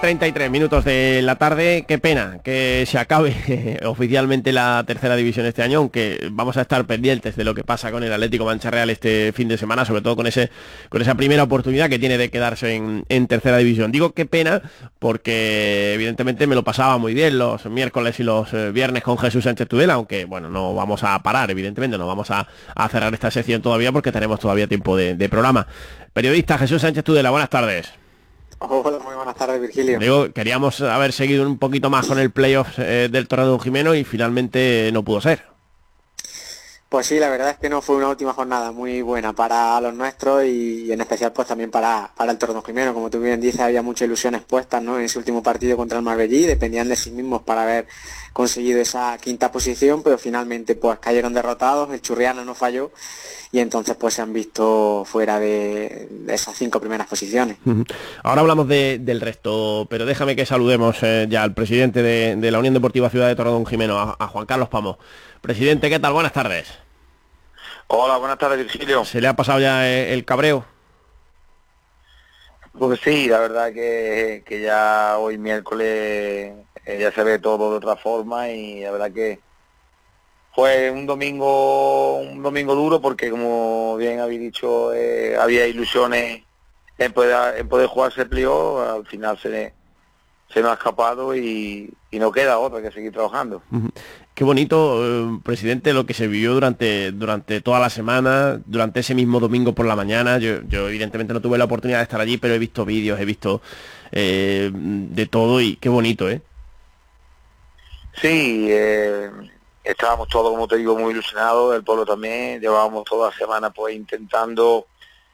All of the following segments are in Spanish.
33 minutos de la tarde, qué pena que se acabe oficialmente la tercera división este año, aunque vamos a estar pendientes de lo que pasa con el Atlético Mancha Real este fin de semana, sobre todo con esa primera oportunidad que tiene de quedarse en tercera división. Digo qué pena porque evidentemente me lo pasaba muy bien los miércoles y los viernes con Jesús Sánchez Tudela, aunque bueno, no vamos a parar, evidentemente, no vamos a cerrar esta sección todavía porque tenemos todavía tiempo de programa. Periodista Jesús Sánchez Tudela, buenas tardes. Hola, muy buenas tardes, Virgilio. Digo, queríamos haber seguido un poquito más con el playoff del Torredonjimeno y finalmente no pudo ser. Pues sí, la verdad es que no fue una última jornada muy buena para los nuestros y en especial pues también para el Torredonjimeno. Como tú bien dices, había muchas ilusiones puestas, ¿no?, en ese último partido contra el Marbellí, dependían de sí mismos para haber conseguido esa quinta posición, pero finalmente pues cayeron derrotados, el Churriana no falló y entonces pues se han visto fuera de esas 5 primeras posiciones. Ahora hablamos del resto, pero déjame que saludemos ya al presidente de la Unión Deportiva Ciudad de Torredonjimeno, a Juan Carlos Pamo. Presidente, ¿qué tal? Buenas tardes. Hola, buenas tardes, Virgilio. ¿Se le ha pasado ya el cabreo? Pues sí, la verdad que ya hoy miércoles ya se ve todo de otra forma y la verdad que fue un domingo duro porque, como bien habéis dicho, había ilusiones en poder jugarse el playoff. Al final se nos ha escapado y no queda otra que seguir trabajando. Qué bonito, presidente, lo que se vivió durante toda la semana, durante ese mismo domingo por la mañana. Yo evidentemente no tuve la oportunidad de estar allí, pero he visto vídeos, he visto de todo y qué bonito, ¿eh? Sí, estábamos todos, como te digo, muy ilusionados, el pueblo también. Llevábamos toda la semana pues intentando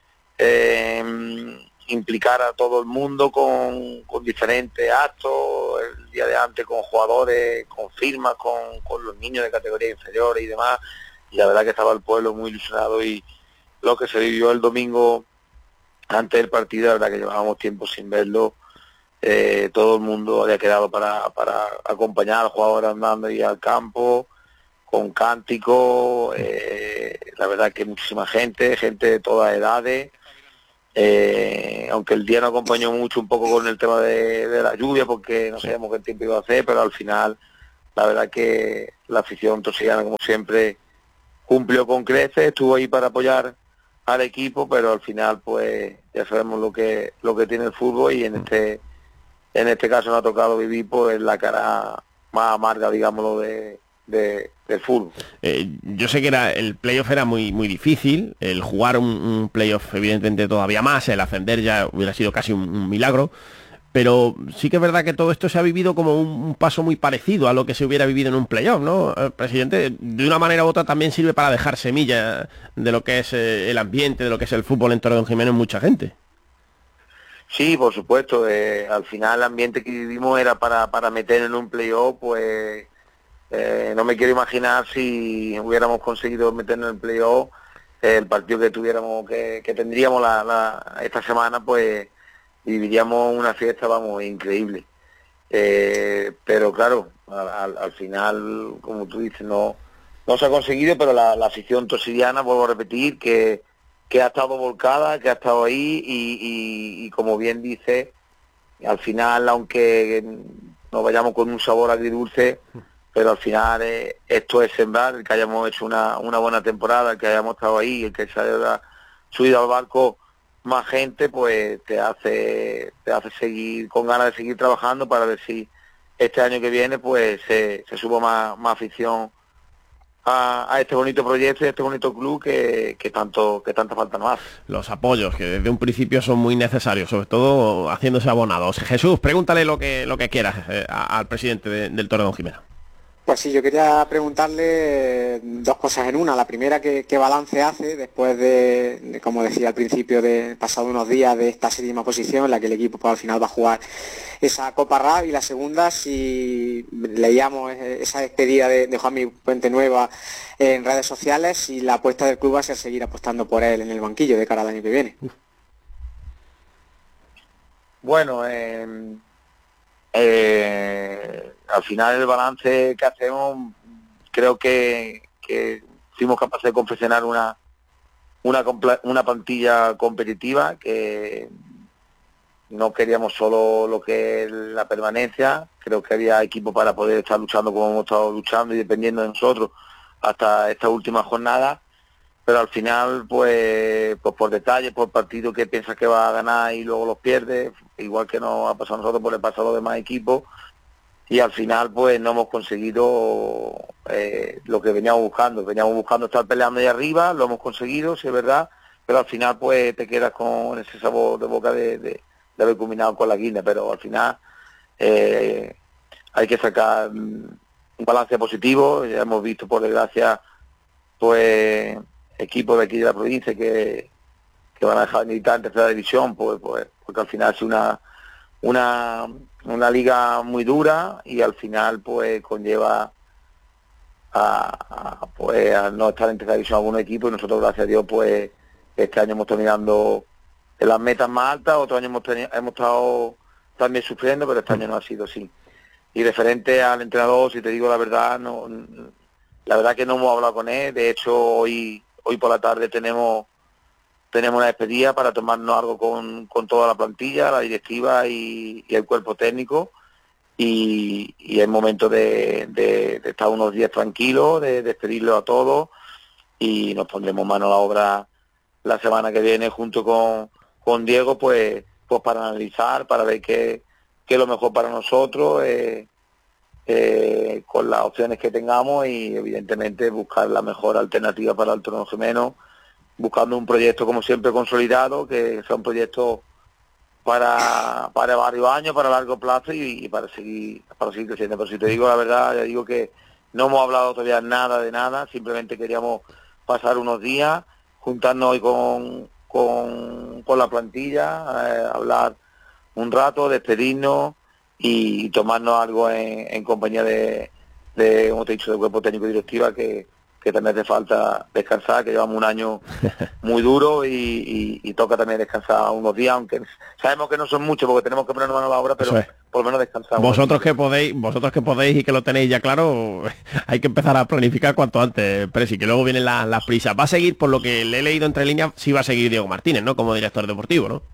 implicar a todo el mundo con diferentes actos, el día de antes con jugadores, con firmas, con los niños de categoría inferior y demás, y la verdad que estaba el pueblo muy ilusionado y lo que se vivió el domingo antes del partido, la verdad que llevábamos tiempo sin verlo. Todo el mundo había quedado para acompañar al jugador andando y al campo, con cánticos, la verdad que muchísima gente de todas edades. Aunque el día no acompañó mucho un poco con el tema de la lluvia porque no sabíamos qué tiempo iba a hacer, pero al final la verdad que la afición tosillana, como siempre, cumplió con creces, estuvo ahí para apoyar al equipo, pero al final pues ya sabemos lo que tiene el fútbol y en este caso nos ha tocado vivir pues la cara más amarga, digámoslo, del fútbol. Yo sé que el playoff era muy difícil, el jugar un playoff evidentemente todavía más, el ascender ya hubiera sido casi un milagro, pero sí que es verdad que todo esto se ha vivido como un paso muy parecido a lo que se hubiera vivido en un playoff, ¿no? Presidente, de una manera u otra también sirve para dejar semilla de lo que es el ambiente, de lo que es el fútbol en Torredonjimeno en mucha gente. Sí, por supuesto, al final el ambiente que vivimos era para meter en un playoff, pues no me quiero imaginar si hubiéramos conseguido meter en el playoff el partido que tuviéramos, que tendríamos esta semana, pues viviríamos una fiesta, vamos, increíble. Pero claro, al final, como tú dices, no se ha conseguido, pero la afición tosillana, vuelvo a repetir, que ha estado volcada, que ha estado ahí y como bien dice, al final, aunque nos vayamos con un sabor agridulce, pero al final esto es sembrar, el que hayamos hecho una buena temporada, el que hayamos estado ahí, el que se haya subido al barco más gente, pues te hace seguir con ganas de seguir trabajando para ver si este año que viene pues se suba más afición a este bonito proyecto y a este bonito club que tanta falta nos hace. Los apoyos, que desde un principio son muy necesarios, sobre todo haciéndose abonados. Jesús, pregúntale lo que quieras al presidente del Torredonjimeno. Pues sí, yo quería preguntarle dos cosas en una. La primera, ¿qué balance hace después de, como decía al principio, de pasado unos días de esta séptima posición en la que el equipo pues, al final va a jugar esa Copa RAB? Y la segunda, si leíamos esa despedida de Juanmi Puente Nueva en redes sociales, y la apuesta del club va a ser seguir apostando por él en el banquillo de cara al año que viene. Bueno, al final el balance que hacemos, creo que fuimos capaces de confeccionar una plantilla competitiva que no queríamos solo lo que es la permanencia, creo que había equipo para poder estar luchando como hemos estado luchando y dependiendo de nosotros hasta esta última jornada, pero al final pues por detalles, por partido que piensas que va a ganar y luego los pierdes, igual que nos ha pasado a nosotros, pues le pasa a los demás equipos, y al final pues no hemos conseguido lo que veníamos buscando estar peleando ahí arriba, lo hemos conseguido, sí es verdad, pero al final pues te quedas con ese sabor de boca de haber combinado con la guinda, pero al final hay que sacar un balance positivo. Ya hemos visto, por desgracia, pues equipos de aquí de la provincia que van a dejar de militar en tercera división, porque al final es una liga muy dura y al final pues conlleva a no estar en tercera división algunos equipos, y nosotros, gracias a Dios, pues este año hemos terminando en las metas más altas, otro año hemos estado también sufriendo, pero este año no ha sido así. Y referente al entrenador, si te digo la verdad, la verdad que no hemos hablado con él. De hecho, hoy por la tarde tenemos una despedida para tomarnos algo con toda la plantilla, la directiva y el cuerpo técnico, y es momento de estar unos días tranquilos, de despedirlo a todos, y nos pondremos mano a la obra la semana que viene junto con Diego, pues para analizar, para ver qué es lo mejor para nosotros, con las opciones que tengamos, y evidentemente buscar la mejor alternativa para el Torneo Jimeno, buscando un proyecto como siempre consolidado, que sea un proyecto para varios años, para largo plazo y para seguir creciendo. Pero si te digo la verdad, ya digo que no hemos hablado todavía nada de nada, simplemente queríamos pasar unos días, juntarnos hoy con la plantilla, hablar un rato, despedirnos y tomarnos algo en compañía de, como te he dicho, del cuerpo técnico y directiva, que también hace falta descansar, que llevamos un año muy duro y toca también descansar unos días, aunque sabemos que no son muchos porque tenemos que ponernos mano a la obra, pero por lo menos descansar. Vosotros que podéis y que lo tenéis ya claro, hay que empezar a planificar cuanto antes, Presi, que luego vienen las prisas. Va a seguir, por lo que le he leído entre líneas, sí va a seguir Diego Martínez, ¿no? Como director deportivo, ¿no?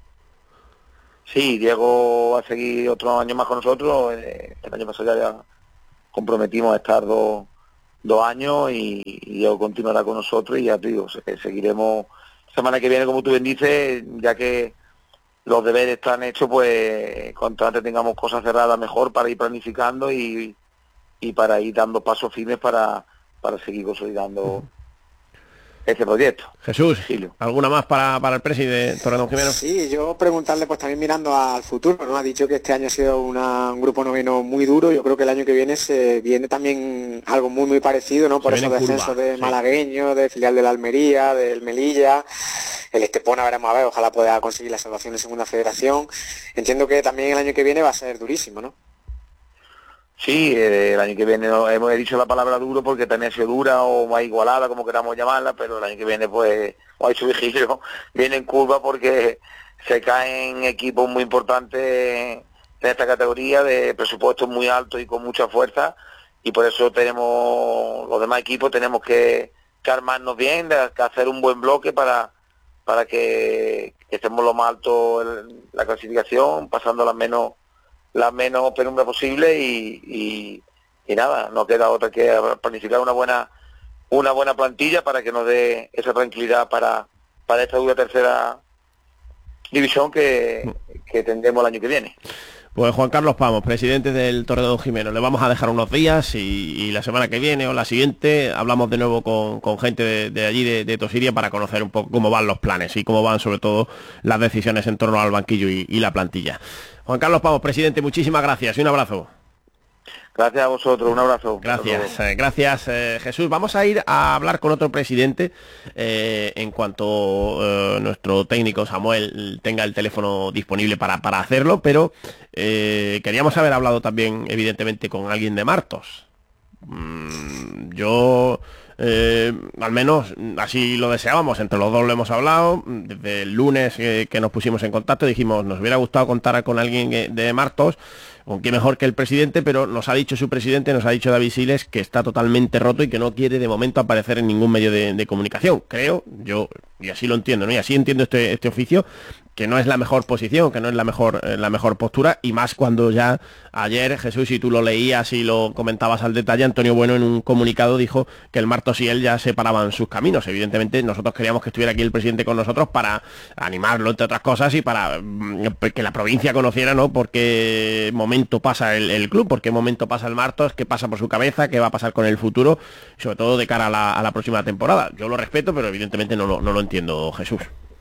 Sí, Diego va a seguir otro año más con nosotros. El año pasado ya comprometimos a estar dos años y Diego continuará con nosotros, y ya te digo, seguiremos semana que viene, como tú bien dices, ya que los deberes están hechos, pues cuanto antes tengamos cosas cerradas mejor, para ir planificando y para ir dando pasos firmes para seguir consolidando este proyecto. Jesús, ¿alguna más para el presidente Torredón Jimeno? Sí, yo preguntarle, pues también mirando al futuro, ¿no? Ha dicho que este año ha sido un grupo noveno muy duro. Yo creo que el año que viene se viene también algo muy parecido, ¿no? Por esos descensos de malagueño, de filial de la Almería, del Melilla. El Estepona veremos a ver, ojalá pueda conseguir la salvación en segunda federación. Entiendo que también el año que viene va a ser durísimo, ¿no? Sí, el año que viene hemos dicho la palabra duro porque también ha sido dura o más igualada, como queramos llamarla, pero el año que viene, pues, como ha dicho Vigilio, viene en curva porque se caen equipos muy importantes en esta categoría, de presupuestos muy altos y con mucha fuerza, y por eso tenemos, los demás equipos tenemos que armarnos bien, que hacer un buen bloque para que estemos lo más alto en la clasificación, pasando la menos penumbra posible, y nada, no queda otra que planificar una buena plantilla para que nos dé esa tranquilidad para esta dura tercera división que tendremos el año que viene. Pues Juan Carlos Pamos, presidente del Torredón Jimeno, le vamos a dejar unos días y la semana que viene o la siguiente hablamos de nuevo con gente de allí, de Tosiria, para conocer un poco cómo van los planes y cómo van sobre todo las decisiones en torno al banquillo y la plantilla. Juan Carlos Pamos, presidente, muchísimas gracias y un abrazo. Gracias a vosotros, un abrazo. Gracias Jesús. Vamos a ir a hablar con otro presidente en cuanto nuestro técnico Samuel tenga el teléfono disponible para hacerlo, pero queríamos haber hablado también evidentemente con alguien de Martos. Yo Al menos así lo deseábamos, entre los dos lo hemos hablado, desde el lunes que nos pusimos en contacto dijimos, nos hubiera gustado contar con alguien de Martos, aunque mejor que el presidente, pero nos ha dicho su presidente, nos ha dicho David Siles, que está totalmente roto y que no quiere de momento aparecer en ningún medio de comunicación. Creo, yo, y así lo entiendo, ¿no? Y así entiendo este oficio, que no es la mejor posición, que no es la mejor postura, y más cuando ya ayer, Jesús, si tú lo leías y lo comentabas al detalle, Antonio Bueno en un comunicado dijo que el Martos y él ya separaban sus caminos. Evidentemente nosotros queríamos que estuviera aquí el presidente con nosotros para animarlo, entre otras cosas, y para que la provincia conociera, ¿no?, por qué momento pasa el club, por qué momento pasa el Martos, qué pasa por su cabeza, qué va a pasar con el futuro, sobre todo de cara a la próxima temporada. Yo lo respeto, pero evidentemente no lo entiendo, Jesús.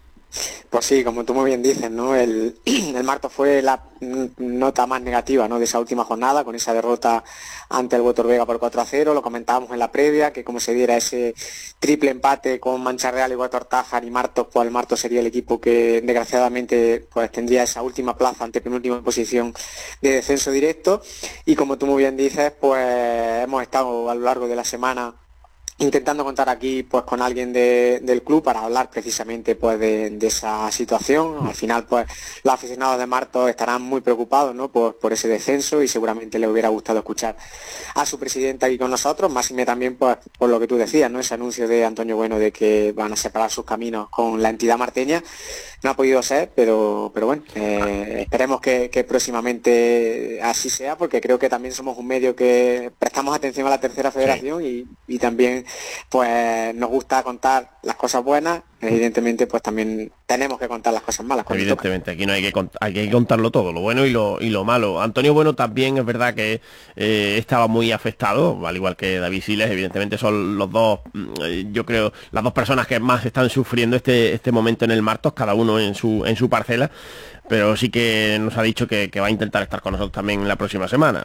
Pues sí, como tú muy bien dices, ¿no? El Martos fue la nota más negativa, ¿no?, de esa última jornada, con esa derrota ante el Huetor Vega por 4-0. Lo comentábamos en la previa, que como se diera ese triple empate con Mancha Real y Huetor Tájar y Martos, pues el Martos sería el equipo que desgraciadamente pues tendría esa última plaza, ante penúltima posición de descenso directo. Y como tú muy bien dices, pues hemos estado a lo largo de la semana intentando contar aquí pues con alguien del club para hablar precisamente pues de esa situación. Al final pues los aficionados de Martos estarán muy preocupados, ¿no?, por ese descenso, y seguramente les hubiera gustado escuchar a su presidente aquí con nosotros, más y me también pues por lo que tú decías, ¿no?, ese anuncio de Antonio Bueno de que van a separar sus caminos con la entidad marteña. No ha podido ser, pero bueno, esperemos que próximamente así sea, porque creo que también somos un medio que prestamos atención a la tercera federación, sí, y también pues nos gusta contar las cosas buenas. Evidentemente pues también tenemos que contar las cosas malas. Evidentemente, aquí no hay que contarlo todo, lo bueno y lo malo. Antonio Bueno también es verdad que estaba muy afectado, al igual que David Siles. Evidentemente son los dos, yo creo, las dos personas que más están sufriendo este momento en el Martos, cada uno en su parcela, pero sí que nos ha dicho que va a intentar estar con nosotros también la próxima semana.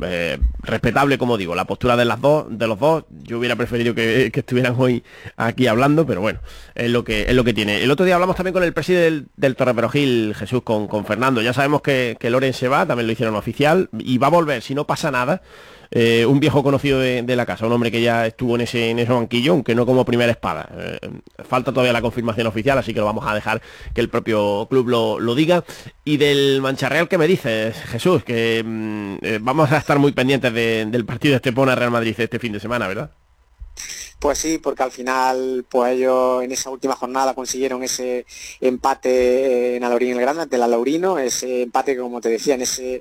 Respetable, como digo, la postura de los dos. Yo hubiera preferido que estuvieran hoy aquí hablando, pero bueno, es lo que tiene. El otro día hablamos también con el presidente del Torreperogil, Jesús, con Fernando. Ya sabemos que Loren se va, también lo hicieron oficial, y va a volver, si no pasa nada, un viejo conocido de la casa, un hombre que ya estuvo en ese banquillo, aunque no como primera espada. Falta todavía la confirmación oficial, así que lo vamos a dejar que el propio club lo diga. Y del Mancha Real, ¿qué me dices, Jesús? Que vamos a estar muy pendientes del partido de Estepona-Real Madrid este fin de semana, ¿verdad? Pues sí, porque al final pues ellos en esa última jornada consiguieron ese empate en Alaurín el Grande ante el Alaurino, ese empate que, como te decía, en ese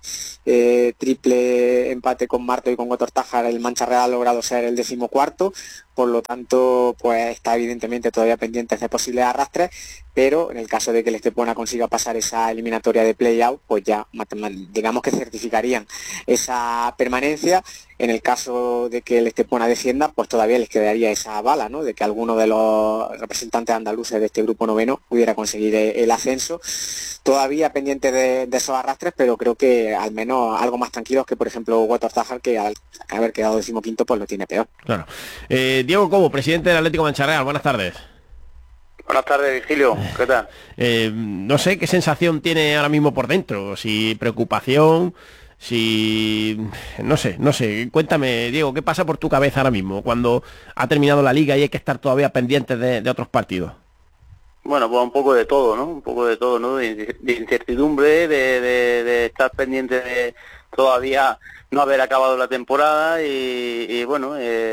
triple empate con Marto y con Huetor Tájar, el Mancha Real ha logrado ser el 14º. Por lo tanto, pues está evidentemente todavía pendiente de posibles arrastres, pero en el caso de que el Estepona consiga pasar esa eliminatoria de play-out, pues ya digamos que certificarían esa permanencia. En el caso de que el Estepona descienda, pues todavía les quedaría esa bala, ¿no?, de que alguno de los representantes andaluces de este grupo noveno pudiera conseguir el ascenso. Todavía pendiente de esos arrastres, pero creo que al menos algo más tranquilos que, por ejemplo, Huetor Tájar, que al haber quedado 15º, pues lo tiene peor. Claro. Diego Cobo, presidente del Atlético Mancha Real, buenas tardes. Buenas tardes, Virgilio, ¿qué tal? No sé qué sensación tiene ahora mismo por dentro, si preocupación, si... no sé, cuéntame, Diego, ¿qué pasa por tu cabeza ahora mismo cuando ha terminado la liga y hay que estar todavía pendientes de otros partidos? Bueno, pues un poco de todo, ¿no? Un poco de todo, ¿no? De incertidumbre, de estar pendiente de todavía no haber acabado la temporada y bueno,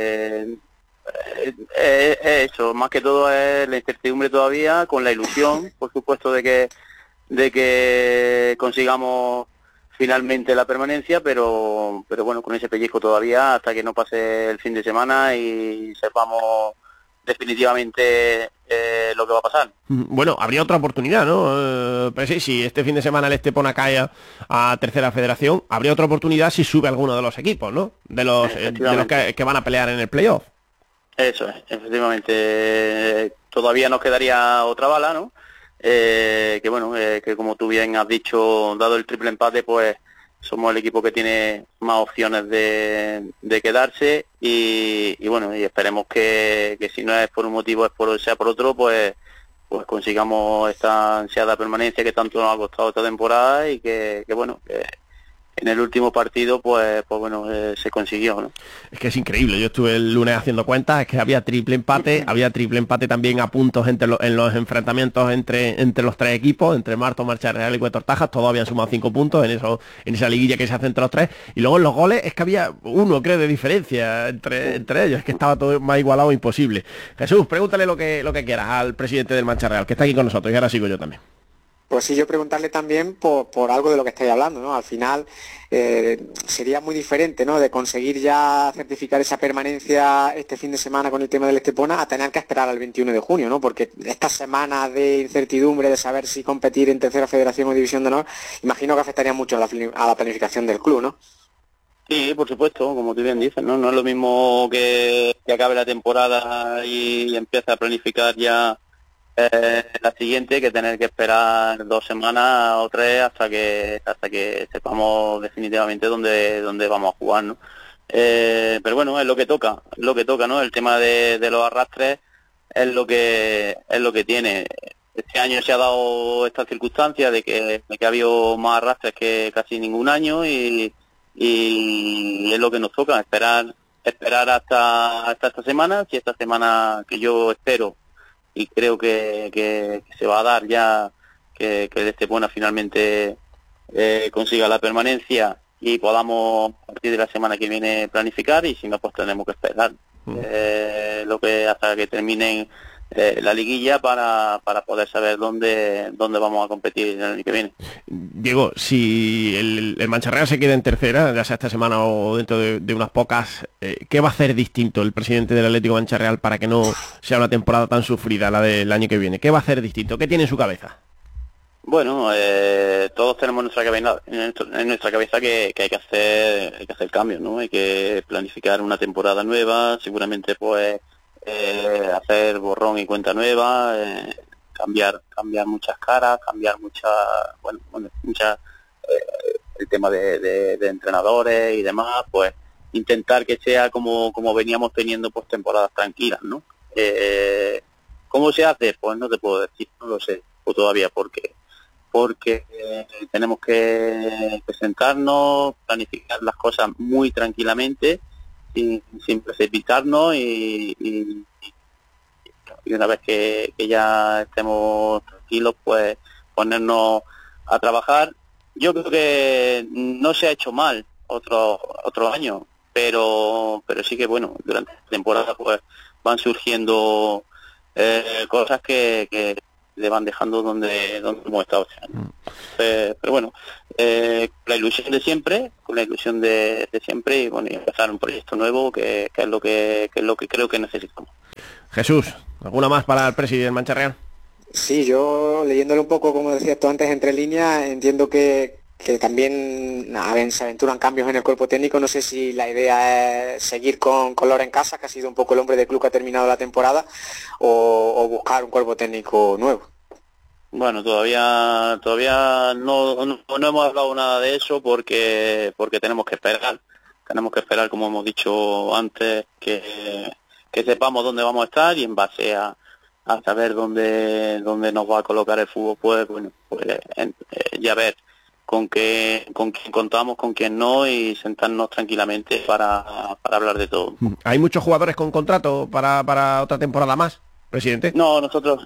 eso, más que todo es la incertidumbre todavía, con la ilusión, por supuesto, de que consigamos finalmente la permanencia, pero bueno, con ese pellizco todavía hasta que no pase el fin de semana y sepamos definitivamente lo que va a pasar. Bueno, habría otra oportunidad, ¿no? Pues sí, si este fin de semana el Estepona cae a tercera federación, habría otra oportunidad si sube alguno de los equipos, ¿no? De los que van a pelear en el playoff. Eso es, efectivamente. Todavía nos quedaría otra bala, ¿no? Que bueno, que como tú bien has dicho, dado el triple empate, pues somos el equipo que tiene más opciones de quedarse y bueno, y esperemos que si no es por un motivo, sea por otro, pues consigamos esta ansiada permanencia que tanto nos ha costado esta temporada y que bueno, que en el último partido pues bueno, se consiguió, ¿no? Es que es increíble, yo estuve el lunes haciendo cuentas, es que había triple empate también a puntos en los enfrentamientos entre los tres equipos, entre Marto, Marcha Real y Cueto Tajas, todos habían sumado 5 puntos en esa liguilla que se hace entre los tres, y luego en los goles es que había uno, creo, de diferencia entre ellos, es que estaba todo más igualado, imposible. Jesús, pregúntale lo que quieras al presidente del Mancha Real, que está aquí con nosotros, y ahora sigo yo también. Pues sí, yo preguntarle también por algo de lo que estáis hablando, ¿no? Al final sería muy diferente, ¿no? De conseguir ya certificar esa permanencia este fin de semana con el tema del Estepona a tener que esperar al 21 de junio, ¿no? Porque estas semanas de incertidumbre de saber si competir en tercera federación o división de honor, imagino que afectaría mucho a la planificación del club, ¿no? Sí, por supuesto, como tú bien dices, ¿no? No es lo mismo que acabe la temporada y empiece a planificar ya la siguiente, que tener que esperar 2 semanas o 3 hasta que sepamos definitivamente dónde vamos a jugar, ¿no? Pero bueno, es lo que toca, ¿no? El tema de los arrastres es lo que tiene. Este año se ha dado esta circunstancia de que ha habido más arrastres que casi ningún año y es lo que nos toca, esperar hasta esta semana. Si esta semana, que yo espero y creo que se va a dar ya, que el Estepona finalmente consiga la permanencia y podamos a partir de la semana que viene planificar, y si no, pues tenemos que esperar hasta que terminen la liguilla para poder saber dónde vamos a competir el año que viene. Diego, si el Mancha Real se queda en tercera, ya sea esta semana o dentro de unas pocas, ¿qué va a hacer distinto el presidente del Atlético Mancha Real para que no sea una temporada tan sufrida la del año que viene? ¿Qué va a hacer distinto? ¿Qué tiene en su cabeza? Bueno, todos tenemos en nuestra cabeza que hay que hacer cambios, ¿no? Hay que planificar una temporada nueva, seguramente pues hacer borrón y cuenta nueva, cambiar muchas caras, cambiar el tema de entrenadores y demás, pues intentar que sea como veníamos teniendo pues temporadas tranquilas, ¿no? ¿Cómo se hace? Pues no te puedo decir, no lo sé todavía, porque tenemos que sentarnos, planificar las cosas muy tranquilamente, sin precipitarnos, y una vez que ya estemos tranquilos, pues ponernos a trabajar. Yo creo que no se ha hecho mal otro año, pero sí que bueno, durante la temporada pues van surgiendo cosas que le van dejando donde hemos estado este año. Pero bueno, la ilusión de siempre, y bueno, y empezar un proyecto nuevo que es lo que creo que necesitamos. Jesús, ¿alguna más para el presidente del Mancha Real? Sí, yo leyéndole un poco, como decías tú antes, entre líneas, entiendo que también se aventuran cambios en el cuerpo técnico. No sé si la idea es seguir con Loren Casas, que ha sido un poco el hombre de club que ha terminado la temporada, o buscar un cuerpo técnico nuevo. Bueno, todavía no hemos hablado nada de eso porque tenemos que esperar, como hemos dicho antes, que sepamos dónde vamos a estar, y en base a saber dónde nos va a colocar el fútbol, pues bueno, ya ver con quién contamos, con quién no, y sentarnos tranquilamente para hablar de todo. ¿Hay muchos jugadores con contrato para otra temporada más, presidente? No, nosotros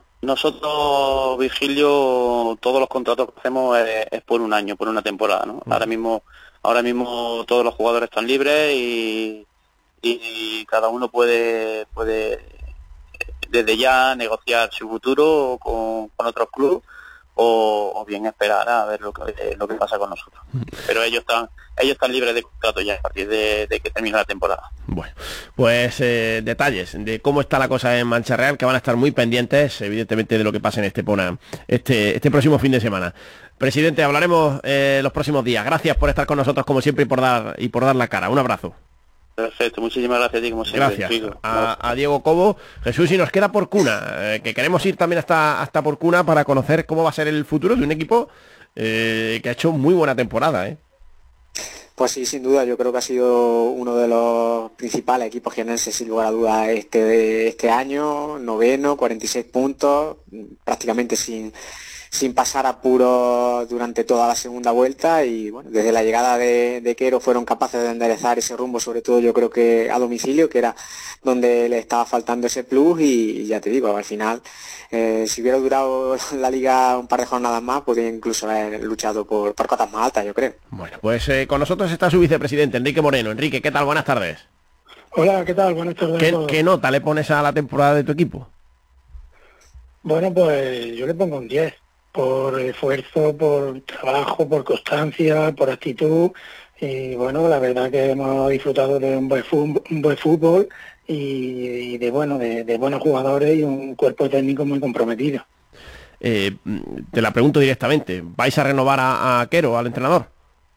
Virgilio, todos los contratos que hacemos es por un año, por una temporada, ¿no? Ahora mismo todos los jugadores están libres y cada uno puede desde ya negociar su futuro con otros clubes, o bien esperar a ver lo que pasa con nosotros. Pero ellos están libres de contrato ya a partir de que termine la temporada. Bueno, pues detalles de cómo está la cosa en Mancha Real, que van a estar muy pendientes, evidentemente, de lo que pasa en Estepona este próximo fin de semana. Presidente, hablaremos los próximos días. Gracias por estar con nosotros como siempre y por dar la cara. Un abrazo. Perfecto, muchísimas gracias a ti, como siempre. Gracias a Diego Cobo. Jesús, y nos queda Porcuna, que queremos ir también hasta Porcuna para conocer cómo va a ser el futuro de un equipo que ha hecho muy buena temporada, ¿eh? Pues sí, sin duda, yo creo que ha sido uno de los principales equipos jiennenses, sin lugar a dudas, este año, noveno, 46 puntos, prácticamente sin sin pasar apuros durante toda la segunda vuelta y bueno, desde la llegada de Quero fueron capaces de enderezar ese rumbo, sobre todo yo creo que a domicilio, que era donde le estaba faltando ese plus y ya te digo, al final si hubiera durado la liga un par de jornadas más, podría incluso haber luchado por cotas más altas, yo creo. Bueno, pues con nosotros está su vicepresidente, Enrique Moreno. Enrique, ¿qué tal? Buenas tardes. Hola, ¿qué tal? Buenas tardes a todos. ¿Qué nota le pones a la temporada de tu equipo? Bueno, pues yo le pongo un 10, por esfuerzo, por trabajo, por constancia, por actitud, y bueno, la verdad que hemos disfrutado de un buen fútbol y de buenos jugadores y un cuerpo técnico muy comprometido. Te la pregunto directamente, ¿vais a renovar a Quero, al entrenador?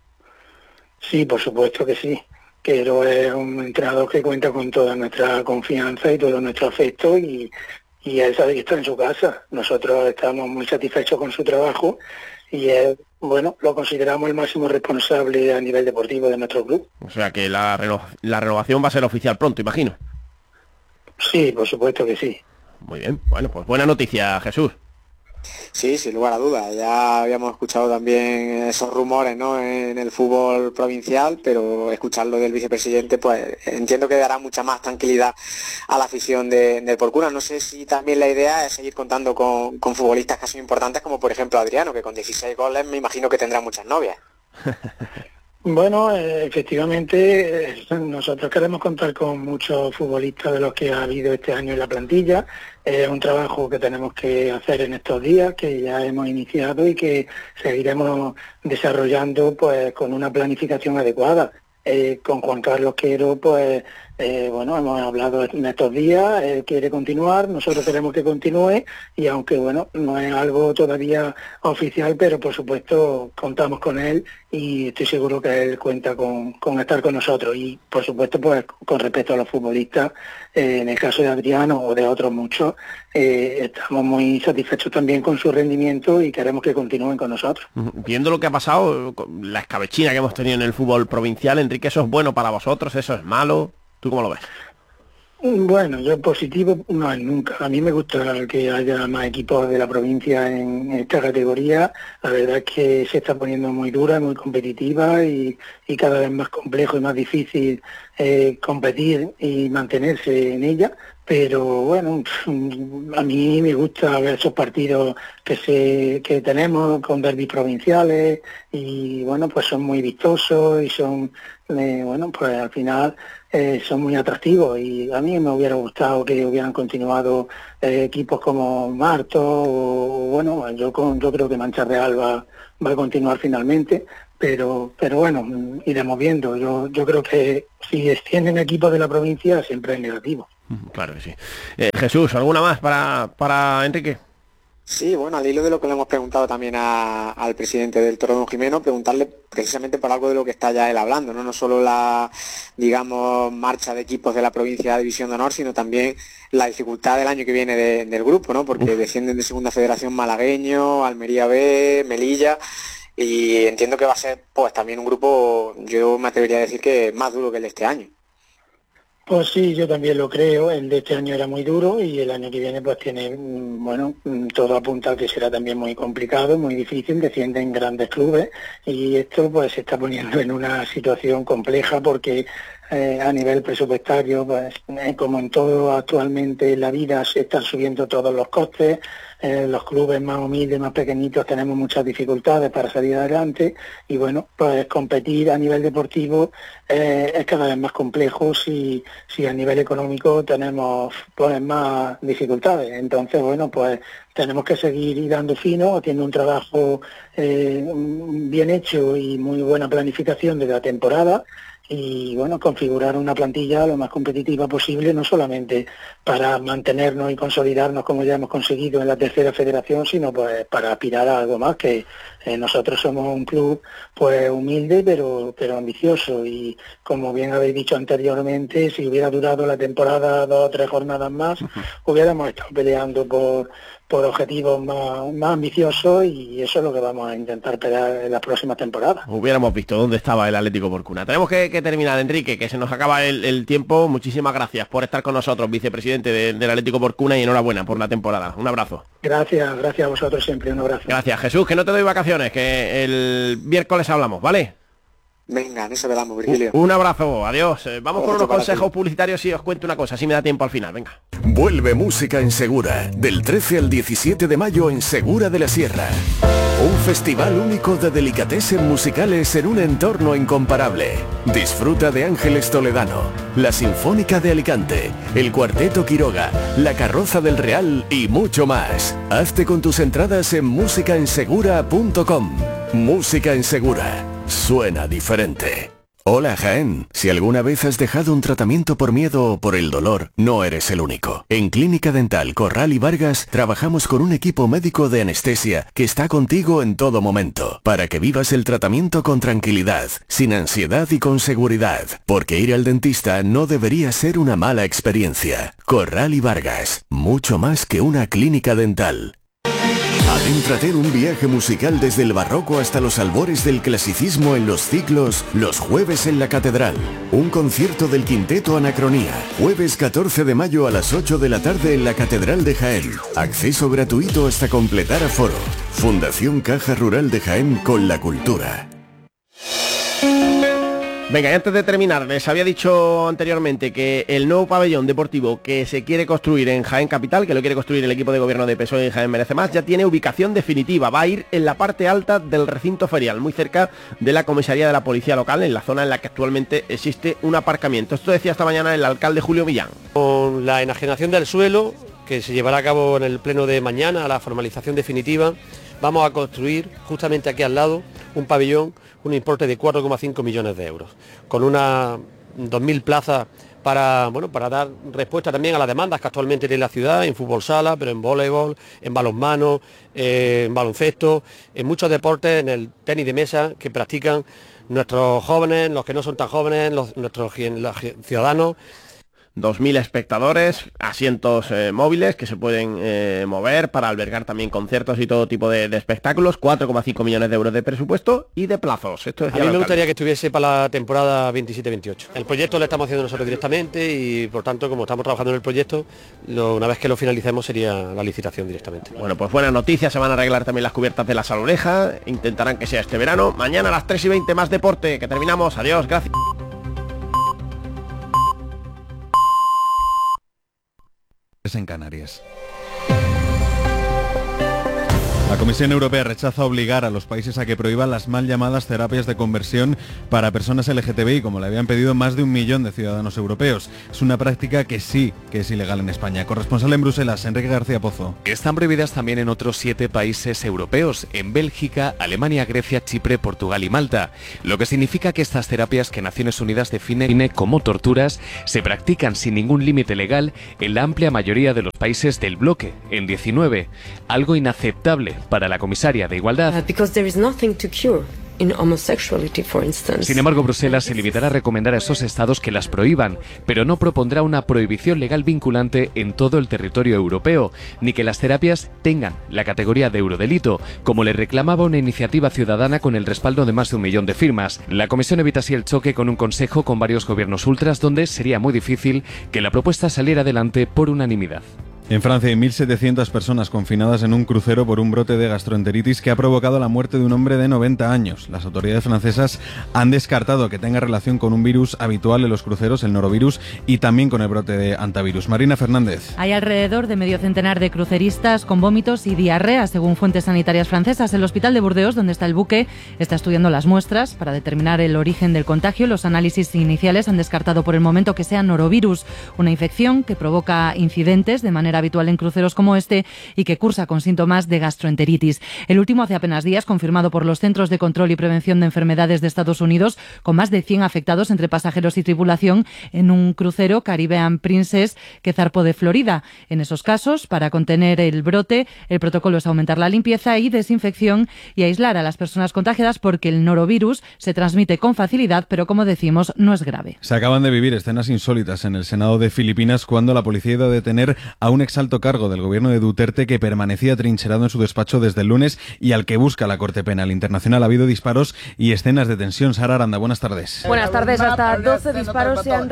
Sí, por supuesto que sí. Quero es un entrenador que cuenta con toda nuestra confianza y todo nuestro afecto y él sabe que está en su casa. Nosotros estamos muy satisfechos con su trabajo y él, bueno, lo consideramos el máximo responsable a nivel deportivo de nuestro club. O sea que la renovación va a ser oficial pronto, imagino. Sí, por supuesto que sí. Muy bien, bueno, pues buena noticia, Jesús. Sí, sin lugar a dudas. Ya habíamos escuchado también esos rumores, ¿no?, en el fútbol provincial, pero escucharlo del vicepresidente, pues entiendo que dará mucha más tranquilidad a la afición del Porcuna. No sé si también la idea es seguir contando con futbolistas que son importantes, como por ejemplo Adriano, que con 16 goles me imagino que tendrá muchas novias. Bueno, efectivamente, nosotros queremos contar con muchos futbolistas de los que ha habido este año en la plantilla. Es un trabajo que tenemos que hacer en estos días, que ya hemos iniciado y que seguiremos desarrollando pues con una planificación adecuada. Con Juan Carlos Quero, pues bueno, hemos hablado en estos días, él quiere continuar, nosotros queremos que continúe y aunque bueno, no es algo todavía oficial, pero por supuesto contamos con él y estoy seguro que él cuenta con estar con nosotros y por supuesto pues con respecto a los futbolistas, en el caso de Adriano o de otros muchos, estamos muy satisfechos también con su rendimiento y queremos que continúen con nosotros. Viendo lo que ha pasado, la escabechina que hemos tenido en el fútbol provincial, Enrique, ¿eso es bueno para vosotros? ¿Eso es malo? ¿Tú cómo lo ves? Bueno, yo positivo no es nunca. A mí me gusta que haya más equipos de la provincia en esta categoría. La verdad es que se está poniendo muy dura, muy competitiva y cada vez más complejo y más difícil competir y mantenerse en ella. Pero bueno, a mí me gusta ver esos partidos que tenemos con derbis provinciales y bueno, pues son muy vistosos y son, bueno, pues al final son muy atractivos y a mí me hubiera gustado que hubieran continuado equipos como Marto o bueno, yo creo que Mancha Real va a continuar finalmente. Pero bueno, iremos viendo. Yo creo que si extienden equipos de la provincia siempre es negativo. Claro que sí. Jesús, ¿alguna más para Enrique? Sí, bueno, al hilo de lo que le hemos preguntado también al presidente del Toro, don Jimeno, preguntarle precisamente por algo de lo que está ya él hablando, no solo la, digamos, marcha de equipos de la provincia de División de Honor, sino también la dificultad del año que viene del grupo, ¿no? Porque descienden de Segunda Federación Malagueño, Almería B, Melilla, y entiendo que va a ser pues también un grupo, yo me atrevería a decir que más duro que el de este año. Pues sí, yo también lo creo. El de este año era muy duro y el año que viene pues tiene, bueno, todo apunta a que será también muy complicado, muy difícil, descienden grandes clubes y esto pues se está poniendo en una situación compleja porque a nivel presupuestario, pues como en todo actualmente en la vida se están subiendo todos los costes, los clubes más humildes, más pequeñitos tenemos muchas dificultades para salir adelante y bueno, pues competir a nivel deportivo es cada vez más complejo si a nivel económico tenemos pues más dificultades. Entonces bueno, pues tenemos que seguir dando fino, haciendo un trabajo bien hecho y muy buena planificación de la temporada y bueno, configurar una plantilla lo más competitiva posible, no solamente para mantenernos y consolidarnos como ya hemos conseguido en la tercera federación, sino pues para aspirar a algo más, que nosotros somos un club pues humilde pero ambicioso y como bien habéis dicho anteriormente, si hubiera durado la temporada 2 o 3 jornadas más, hubiéramos estado peleando por por objetivos más ambiciosos, y eso es lo que vamos a intentar pegar en las próximas temporadas. Hubiéramos visto dónde estaba el Atlético Porcuna. Tenemos que terminar, Enrique, que se nos acaba el tiempo. Muchísimas gracias por estar con nosotros, vicepresidente del Atlético Porcuna, y enhorabuena por la temporada. Un abrazo. Gracias a vosotros siempre, un abrazo. Gracias, Jesús, que no te doy vacaciones, que el miércoles hablamos, ¿vale? Venga, en eso quedamos, Virgilio. Un abrazo, adiós. Vamos con unos consejos ti. publicitarios y os cuento una cosa, si me da tiempo al final, venga. Vuelve Música en Segura, del 13 al 17 de mayo en Segura de la Sierra. Un festival único de delicatessen musicales en un entorno incomparable. Disfruta de Ángeles Toledano, la Sinfónica de Alicante, el Cuarteto Quiroga, la Carroza del Real y mucho más. Hazte con tus entradas en musicaensegura.com. Música en Segura. Suena diferente. Hola Jaén, si alguna vez has dejado un tratamiento por miedo o por el dolor, no eres el único. En Clínica Dental Corral y Vargas trabajamos con un equipo médico de anestesia que está contigo en todo momento, para que vivas el tratamiento con tranquilidad, sin ansiedad y con seguridad, porque ir al dentista no debería ser una mala experiencia. Corral y Vargas, mucho más que una clínica dental. Adéntrate en un viaje musical desde el barroco hasta los albores del clasicismo en los ciclos Los Jueves en la Catedral. Un concierto del Quinteto Anacronía. Jueves 14 de mayo a las 8 de la tarde en la Catedral de Jaén. Acceso gratuito hasta completar aforo. Fundación Caja Rural de Jaén con la cultura. Venga, y antes de terminar, les había dicho anteriormente que el nuevo pabellón deportivo que se quiere construir en Jaén Capital, que lo quiere construir el equipo de gobierno de PSOE en Jaén Merece Más, ya tiene ubicación definitiva. Va a ir en la parte alta del recinto ferial, muy cerca de la comisaría de la policía local, en la zona en la que actualmente existe un aparcamiento. Esto decía esta mañana el alcalde Julio Millán. Con la enajenación del suelo, que se llevará a cabo en el pleno de mañana, la formalización definitiva, vamos a construir justamente aquí al lado un pabellón, un importe de 4,5 millones de euros, con unas 2.000 plazas para dar respuesta también a las demandas que actualmente tiene la ciudad, en fútbol sala, pero en voleibol, en balonmano, en baloncesto, en muchos deportes, en el tenis de mesa que practican nuestros jóvenes, los que no son tan jóvenes, nuestros ciudadanos. 2.000 espectadores, asientos móviles que se pueden mover para albergar también conciertos y todo tipo de espectáculos, 4,5 millones de euros de presupuesto y de plazos. Esto a mí me gustaría que estuviese para la temporada 27-28. El proyecto lo estamos haciendo nosotros directamente y por tanto, como estamos trabajando en el proyecto, una vez que lo finalicemos sería la licitación directamente. Bueno, pues buenas noticias, se van a arreglar también las cubiertas de la Saloreja, intentarán que sea este verano. Mañana a las 3:20 más deporte, que terminamos. Adiós, gracias. En Canarias. La Comisión Europea rechaza obligar a los países a que prohíban las mal llamadas terapias de conversión para personas LGTBI, como le habían pedido más de 1 millón de ciudadanos europeos. Es una práctica que sí que es ilegal en España. Corresponsal en Bruselas, Enrique García Pozo. Están prohibidas también en otros 7 países europeos, en Bélgica, Alemania, Grecia, Chipre, Portugal y Malta. Lo que significa que estas terapias que Naciones Unidas define como torturas se practican sin ningún límite legal en la amplia mayoría de los países del bloque, en 19. Algo inaceptable para la comisaria de Igualdad. Sin embargo, Bruselas se limitará a recomendar a esos estados que las prohíban, pero no propondrá una prohibición legal vinculante en todo el territorio europeo, ni que las terapias tengan la categoría de eurodelito, como le reclamaba una iniciativa ciudadana con el respaldo de más de 1 millón de firmas. La Comisión evita así el choque con un consejo con varios gobiernos ultras, donde sería muy difícil que la propuesta saliera adelante por unanimidad. En Francia hay 1.700 personas confinadas en un crucero por un brote de gastroenteritis que ha provocado la muerte de un hombre de 90 años. Las autoridades francesas han descartado que tenga relación con un virus habitual en los cruceros, el norovirus, y también con el brote de hantavirus. Marina Fernández. Hay alrededor de medio centenar de cruceristas con vómitos y diarrea, según fuentes sanitarias francesas. El hospital de Burdeos, donde está el buque, está estudiando las muestras para determinar el origen del contagio. Los análisis iniciales han descartado por el momento que sea norovirus, una infección que provoca incidentes de manera habitual en cruceros como este y que cursa con síntomas de gastroenteritis. El último hace apenas días, confirmado por los Centros de Control y Prevención de Enfermedades de Estados Unidos, con más de 100 afectados entre pasajeros y tripulación en un crucero Caribbean Princess que zarpó de Florida. En esos casos, para contener el brote, el protocolo es aumentar la limpieza y desinfección y aislar a las personas contagiadas porque el norovirus se transmite con facilidad, pero como decimos, no es grave. Se acaban de vivir escenas insólitas en el Senado de Filipinas cuando la policía ha ido a detener a un ex alto cargo del gobierno de Duterte que permanecía trincherado en su despacho desde el lunes y al que busca la Corte Penal Internacional. Ha habido disparos y escenas de tensión. Sara Aranda, buenas tardes. Buenas tardes. Hasta 12 disparos se han...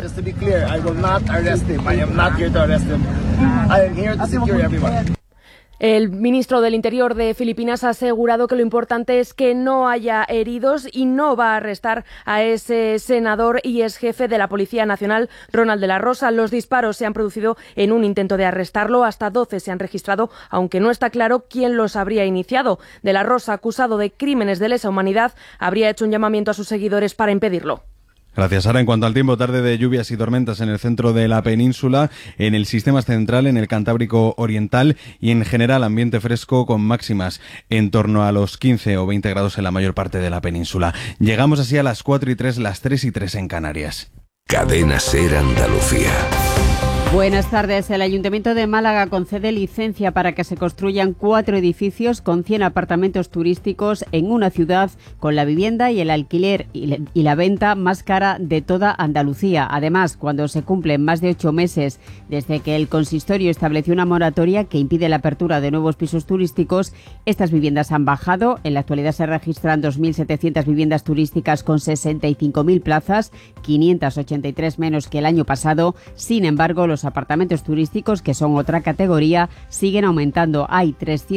El ministro del Interior de Filipinas ha asegurado que lo importante es que no haya heridos y no va a arrestar a ese senador y ex jefe de la Policía Nacional, Ronald de la Rosa. Los disparos se han producido en un intento de arrestarlo. Hasta 12 se han registrado, aunque no está claro quién los habría iniciado. De la Rosa, acusado de crímenes de lesa humanidad, habría hecho un llamamiento a sus seguidores para impedirlo. Gracias, Sara. En cuanto al tiempo, tarde de lluvias y tormentas en el centro de la península, en el sistema central, en el Cantábrico Oriental y en general ambiente fresco con máximas en torno a los 15 o 20 grados en la mayor parte de la península. Llegamos así a las 4:03, las 3:03 en Canarias. Cadena SER Andalucía. Buenas tardes. El Ayuntamiento de Málaga concede licencia para que se construyan 4 edificios con 100 apartamentos turísticos en una ciudad con la vivienda y el alquiler y la venta más cara de toda Andalucía. Además, cuando se cumplen más de 8 meses desde que el consistorio estableció una moratoria que impide la apertura de nuevos pisos turísticos, estas viviendas han bajado. En la actualidad se registran 2.700 viviendas turísticas con 65.000 plazas, 583 menos que el año pasado. Sin embargo, los apartamentos turísticos, que son otra categoría, siguen aumentando. Hay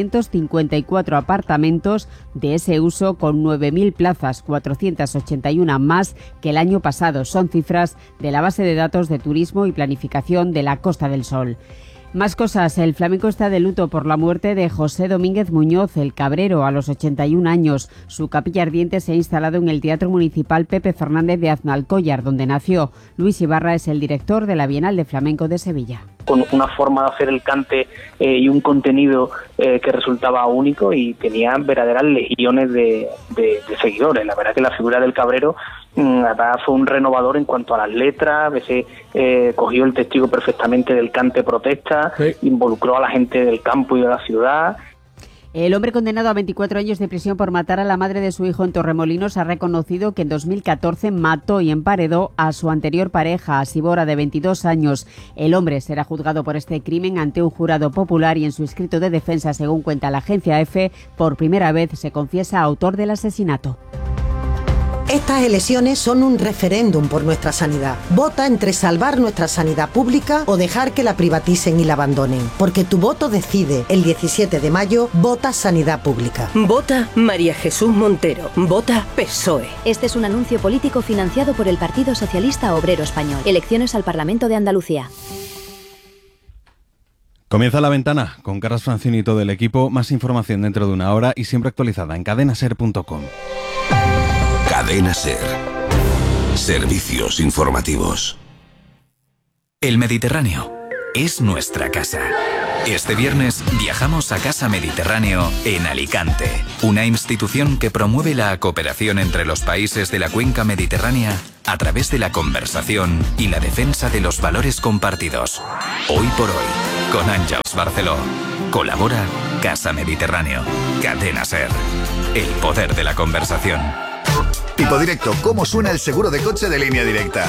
354 apartamentos de ese uso con 9.000 plazas, 481 más que el año pasado. Son cifras de la base de datos de turismo y planificación de la Costa del Sol. Más cosas. El flamenco está de luto por la muerte de José Domínguez Muñoz, el Cabrero, a los 81 años. Su capilla ardiente se ha instalado en el Teatro Municipal Pepe Fernández de Aznalcóllar, donde nació. Luis Ibarra es el director de la Bienal de Flamenco de Sevilla. Con una forma de hacer el cante y un contenido que resultaba único, y tenía verdaderas legiones de seguidores. La verdad que la figura del Cabrero fue un renovador en cuanto a las letras. A veces cogió el testigo perfectamente del cante protesta, sí. Involucró a la gente del campo y de la ciudad. El hombre condenado a 24 años de prisión por matar a la madre de su hijo en Torremolinos ha reconocido que en 2014 mató y emparedó a su anterior pareja, a Sibora, de 22 años. El hombre será juzgado por este crimen ante un jurado popular y en su escrito de defensa, según cuenta la agencia EFE, por primera vez se confiesa autor del asesinato. Estas elecciones son un referéndum por nuestra sanidad. Vota entre salvar nuestra sanidad pública o dejar que la privaticen y la abandonen. Porque tu voto decide. El 17 de mayo, vota sanidad pública. Vota María Jesús Montero. Vota PSOE. Este es un anuncio político financiado por el Partido Socialista Obrero Español. Elecciones al Parlamento de Andalucía. Comienza La Ventana con Carlos Francini y todo el equipo. Más información dentro de una hora y siempre actualizada en cadenaser.com. Cadena SER. Servicios informativos. El Mediterráneo es nuestra casa. Este viernes viajamos a Casa Mediterráneo en Alicante, una institución que promueve la cooperación entre los países de la cuenca mediterránea a través de la conversación y la defensa de los valores compartidos. Hoy por hoy, con Àngels Barceló. Colabora Casa Mediterráneo. Cadena SER. El poder de la conversación. Tipo Directo, ¿cómo suena el seguro de coche de Línea Directa?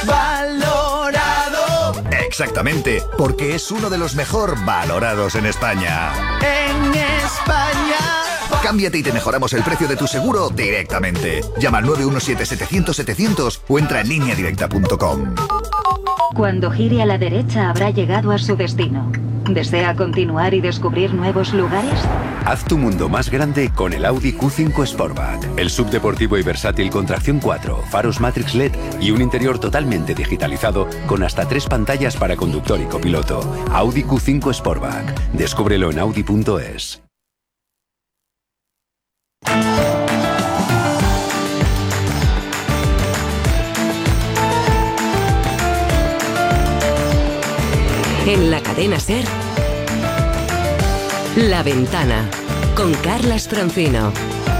¡Valorado! Exactamente, porque es uno de los mejor valorados en España. ¡En España! Cámbiate y te mejoramos el precio de tu seguro directamente. Llama al 917-700-700 o entra en lineadirecta.com. Cuando gire a la derecha habrá llegado a su destino. ¿Desea continuar y descubrir nuevos lugares? Haz tu mundo más grande con el Audi Q5 Sportback. El subdeportivo y versátil con tracción 4, faros Matrix LED y un interior totalmente digitalizado con hasta 3 pantallas para conductor y copiloto. Audi Q5 Sportback. Descúbrelo en audi.es. En la cadena SER, La Ventana, con Carlas Francino.